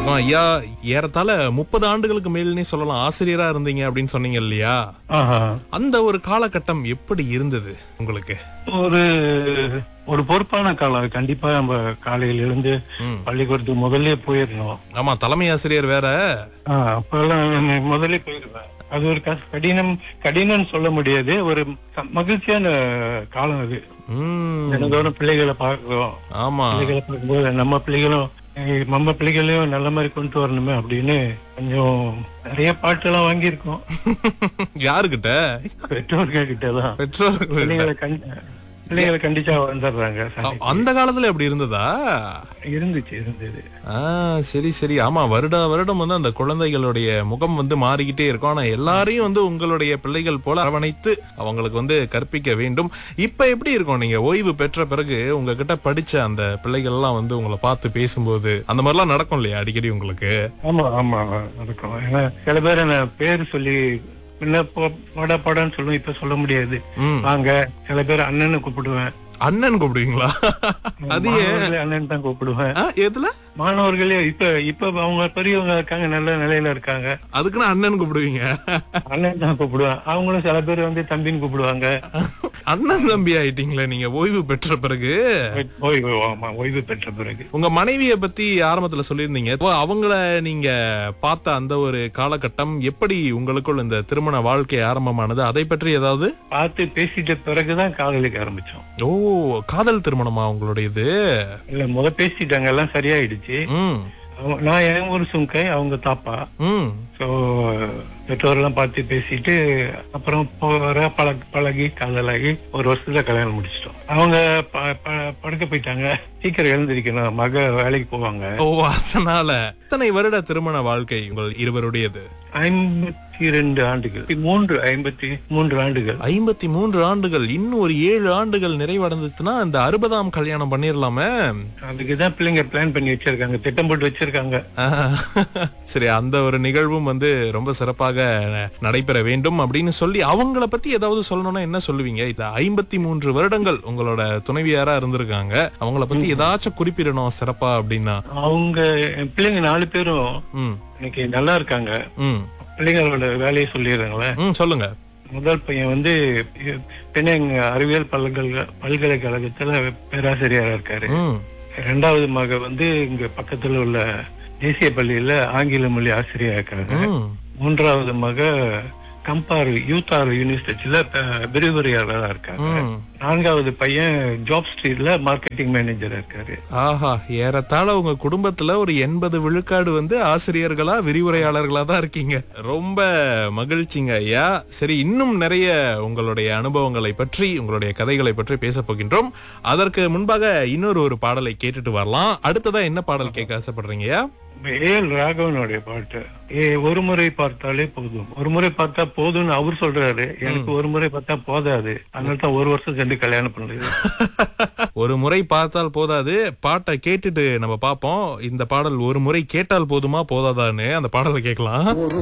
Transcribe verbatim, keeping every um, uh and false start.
வணக்கம் ஐயா. ஏறத்தாழ முப்பது ஆண்டுகளுக்கு மேல்னே சொல்லலாம் ஆசிரியரா இருந்தீங்க அப்படின்னு சொன்னீங்க இல்லையா? ஆஹா. அந்த ஒரு காலகட்டம் எப்படி இருந்தது உங்களுக்கு? ஒரு ஒரு பொறுப்பான காலம் அது. கண்டிப்பா நம்ம காலையில இருந்து ம். பள்ளிக்கூடத்துக்கு முதல்ல போயிடணும். ஆமா, தலைமை ஆசிரியர் வேற. ஆஹ் அப்பெல்லாம் நான் முதல்ல போயிடுவேன். அது ஒரு கஷ்- கடினம் கடினம்னு சொல்ல முடியாது. ஒரு ச- மகிழ்ச்சியான காலம் அது. ம். தினந்தோறும் பிள்ளைகளை பார்க்கிறோம். ஆமா. பிள்ளைகளை பார்க்கும்போது நம்ம பிள்ளைகளும் eh, நம்ம பிள்ளைகளையும் நல்ல மாதிரி கொண்டு வரணுமே அப்படின்னு கொஞ்சம் நிறைய பாட்டு எல்லாம் வாங்கியிருக்கோம். யாருகிட்ட? பெற்றோர்கள் கிட்டதான். பெற்றோர்கள். பிள்ளைகளை கண் பிள்ளைகளை கண்டிச்சா வந்துடுறாங்க. அ- அந்த காலத்துல எப்படி இருந்ததா? இருந்துச்சு இருந்தது. ஆ, சரி சரி. ஆமா, வருட வருடம் வந்து அந்த குழந்தைகளுடைய முகம் வந்து மாறிக்கிட்டே இருக்கும். ஆனா எல்லாரையும் வந்து உங்களுடைய பிள்ளைகள் போல அரவணைத்து அவங்களுக்கு வந்து கற்பிக்க வேண்டும். இப்ப எப்படி இருக்கும் நீங்க ஓய்வு பெற்ற பிறகு உங்ககிட்ட படிச்ச அந்த பிள்ளைகள் எல்லாம் வந்து உங்களை பார்த்து பேசும்போது அந்த மாதிரிலாம் நடக்கும் இல்லையா அடிக்கடி உங்களுக்கு? ஆமா ஆமா நடக்கும். ஏன்னா சில பேர் நான் பேர் சொல்லி முன்ன போ- போடா போடான்னு சொல்லுவேன். இப்ப சொல்ல முடியாது. ம். வாங்க, சில பேர் அண்ணன்னு கூப்பிடுவேன். அண்ணன் கூப்பிடுவீங்களா? அது ஏன்? மாணவர்களே அண்ணன் தான் கூப்பிடுவேன். ஆ, எதுல? மாணவர்களே இப்ப இப்ப அவங்க பெரியவங்க இருக்காங்க, நல்ல நிலையில இருக்காங்க. அதுக்குன்னு அண்ணன் கூப்பிடுவீங்க? அண்ணன் தான் கூப்பிடுவேன். அவங்களும் சில பேர் வந்து தம்பின்னு கூப்பிடுவாங்க. அண்ணன் தம்பி ஆயிட்டீங்களே நீங்க ஓய்வு பெற்ற பிறகு. ஓய்வு ஆமா ஓய்வு பெற்ற பிறகு. உங்க மனைவிய பத்தி ஆரம்பத்துல சொல்லியிருந்தீங்க. இப்போ அவங்கள நீங்க பார்த்த அந்த ஒரு காலகட்டம் எப்படி உங்களுக்குள் இந்த திருமண வாழ்க்கை ஆரம்பமானது, அதை பற்றி ஏதாவது? பார்த்து பேசிட்ட பிறகுதான் காதலிக்க ஆரம்பிச்சோம். ஓ, காதல் திருமணமா உங்களுடையது? இல்ல முத பேசிட்டாங்க, எல்லாம் சரியாயிடுச்சு. ம். அவங்க- நான் என் ஊர் சுங்கை, அவங்க தாப்பா. ம். சோ பெற்றோரெல்லாம் பார்த்து பேசிட்டு அப்புறம் போற பழக பழகி காதலாகி ஒரு வருஷத்துல கல்யாணம் முடிச்சிட்டோம். அவங்க ப- ப- படுக்க போயிட்டாங்க. சீக்கிரம் எழுந்திருக்கணும், மக வேலைக்கு போவாங்க. ஓ, அதனால எத்தனை வருட திருமண வாழ்க்கை உங்கள் இருவருடையது? ஐம்பத்தி ரெண்டு ஆண்டுகள். மூன்று ஐம்பத்தி மூன்று ஆண்டுகள். ஐம்பத்தி மூன்று ஆண்டுகள். இன்னும் ஒரு ஏழு ஆண்டுகள் நிறைவடைந்துச்சுன்னா இந்த அறுபதாம் கல்யாணம் பண்ணிரலாமே. அதுக்குதான் பிள்ளைங்க பிளான் பண்ணி வச்சிருக்காங்க, திட்டம் போட்டு வச்சிருக்காங்க. ஆஹ். சரி, அந்த ஒரு நிகழ்வும் வந்து ரொம்ப சிறப்பாக நடைபெற வேண்டும் அப்படின்னு சொல்லி அவங்கள பத்தி ஏதாவது சொல்லணும்னா என்ன சொல்லுவீங்க? இந்த ஐம்பத்தி மூன்று வருடங்கள் உங்களோட துணைவியாரா இருந்திருக்காங்க, அவங்கள பத்தி ஏதாச்சும் குறிப்பிடணும் சிறப்பா அப்படின்னா? அவங்க என் பிள்ளைங்க நாலு பேரும் ம். இன்னைக்கு நல்லா இருக்காங்க. ம். பிள்ளைங்களோட வேலையை சொல்லிடுறாங்களே. ம், சொல்லுங்க. முதல் பையன் வந்து பெண்ணங்க அறிவியல் பல்கலை பல்கலைக்கழகத்துல பேராசிரியரா இருக்காரு. ம். ரெண்டாவது மக வந்து இங்க பக்கத்துல உள்ள தேசிய பள்ளியில ஆங்கில மொழி ஆசிரியரா இருக்காங்க. ம். மூன்றாவது மக கம்பார் யூத்தார் யூனிவர்சிட்டியில விரிவுரையாளரா இருக்காங்க. ம். நான்காவது பையன் ஜாப் ஸ்ட்ரீட்ல மார்க்கெட்டிங் மேனேஜரா இருக்காரு. ஆஹா, ஏறத்தாழ உங்க குடும்பத்துல ஒரு எண்பது விழுக்காடு வந்து ஆசிரியர்களா விரிவுரையாளர்களா தான் இருக்கீங்க. ரொம்ப மகிழ்ச்சிங்க ஐயா. சரி, இன்னும் நிறைய உங்களுடைய அனுபவங்களை பற்றி உங்களுடைய கதைகளை பற்றி பேச போகின்றோம். அதற்கு முன்பாக இன்னொரு ஒரு பாடலை கேட்டுட்டு வரலாம். அடுத்ததா என்ன பாடல் கேட்க ஆசைப்படுறீங்கயா? ஏ எல் ராகவனுடைய பாட்டு ஏ ஒரு முறை பார்த்தாலே போதும். ஒரு முறை பார்த்தா போதும்னு அவர் சொல்றாரு. எனக்கு ஒரு முறை பார்த்தா போதாது. அதனால தான் ஒரு வருஷம் சென்று கல்யாணம் பண்றது. ஒரு முறை பார்த்தால் போதாது. பாட்டை கேட்டுட்டு நம்ம பாப்போம் இந்த பாடல் ஒரு முறை கேட்டால் போதுமா போதாதான்னு. அந்த பாடலை கேட்கலாம்.